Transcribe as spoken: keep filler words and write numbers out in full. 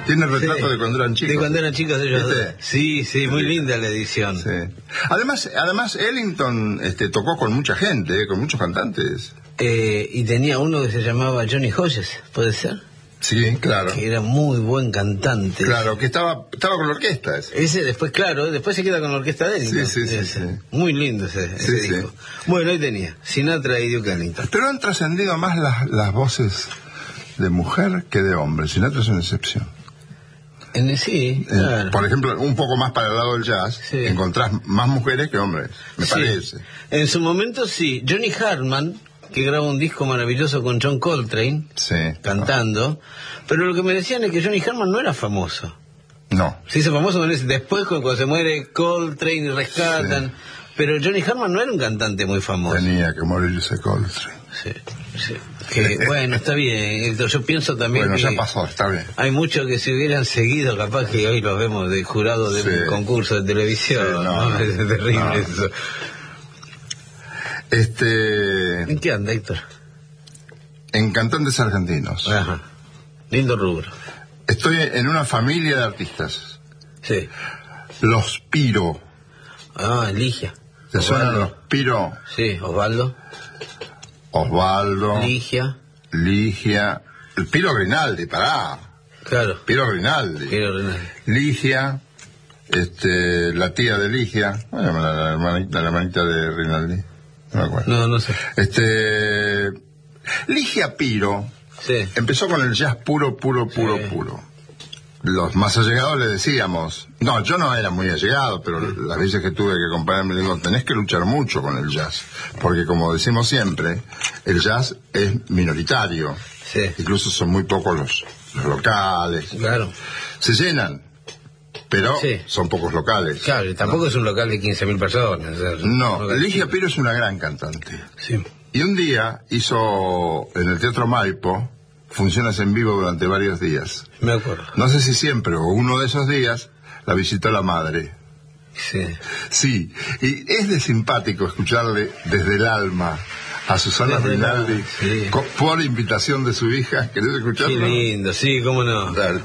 Tiene retratos Sí. de cuando eran chicos. De cuando eran chicos ellos dos. ¿Viste? Sí, sí, muy linda la edición. Sí. Además, además Ellington este, tocó con mucha gente, eh, con muchos cantantes. Eh, y tenía uno que se llamaba Johnny Hodges, ¿puede ser? Sí, claro. Que era muy buen cantante. Claro, que estaba, estaba con la orquesta. Ese. Ese después, claro, después se queda con la orquesta de Ellington. Sí, sí, sí, Ese. sí. Muy lindo ese, Sí, ese sí. disco. Bueno, ahí tenía Sinatra y Duke Ellington. Pero han trascendido más las, las voces de mujer que de hombre. Sinatra es una excepción. En, sí, Eh, claro. Por ejemplo, un poco más para el lado del jazz, Sí. encontrás más mujeres que hombres, me Sí. parece. En su momento sí. Johnny Hartman, que graba un disco maravilloso con John Coltrane, Sí. cantando, pero lo que me decían es que Johnny Hartman no era famoso. No. Se hizo famoso con ese, después cuando se muere Coltrane y rescatan, Sí. pero Johnny Hartman no era un cantante muy famoso. Tenía que morirse Coltrane. Sí, sí. Que, bueno, está bien. Entonces, yo pienso también Bueno, que ya pasó, está bien. hay muchos que si hubieran seguido, capaz que hoy los vemos de jurado de Sí. un concurso de televisión. Sí, no, ¿no? no, Es terrible no. eso. Este, ¿En qué anda, Héctor? en cantantes argentinos. Ajá. Lindo rubro. Estoy en una familia de artistas. Sí. Los Piro. Ah, Ligia. ¿Te suenan Osvaldo. los Piro? Sí, Osvaldo. Osvaldo, Ligia. Ligia, el Piro Rinaldi, pará. Claro. Piro Rinaldi. Quiero Renal. Ligia, este, la tía de Ligia, ¿cómo se llama la, la hermanita, la hermanita de Rinaldi? No me acuerdo. No, no sé. Este, Ligia Piro Sí. empezó con el jazz puro, puro, puro, Sí. puro. Los más allegados le decíamos, no, yo no era muy allegado, pero las veces que tuve que acompañarme le digo, tenés que luchar mucho con el jazz, porque como decimos siempre, el jazz es minoritario, Sí. incluso son muy pocos los, los locales, Claro. se llenan, pero Sí. son pocos locales. Claro, y tampoco es un local de quince mil personas. o sea, es un No, local Ligia chico. Piro es una gran cantante. Sí. Y un día hizo en el Teatro Maipo funciones en vivo durante varios días. Me acuerdo. No sé si siempre o uno de esos días la visitó la madre. Sí. Sí, y es de simpático escucharle desde el alma a Susana Desde el Rinaldi alma, sí. co- por invitación de su hija. ¿Querés Qué escucharlo? lindo, sí, cómo no. Dale.